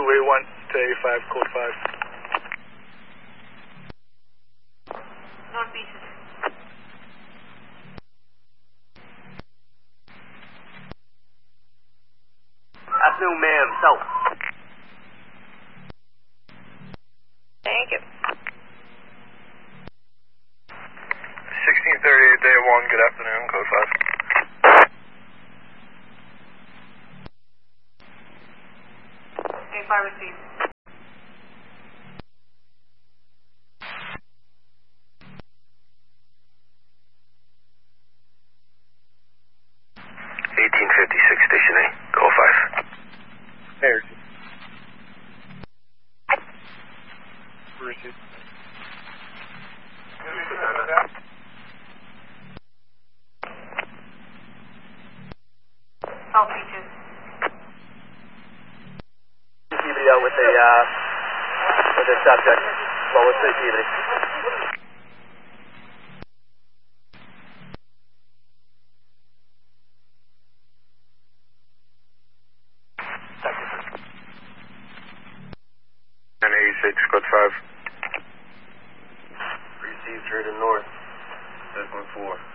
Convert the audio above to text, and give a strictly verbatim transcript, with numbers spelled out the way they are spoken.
eight one to A five, code five. Northeast. Afternoon, ma'am. South. Thank you. sixteen thirty-eight, day one, good afternoon, code five. A five received. eighteen fifty-six, station A. Call five. There. Received. South Beaches. Video with the, uh, with the subject. Lowest sensitivity. nine eighty-six, code five. Received, turning north. seven one four.